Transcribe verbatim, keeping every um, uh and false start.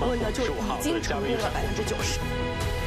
温呢就已经成功了百分之九十。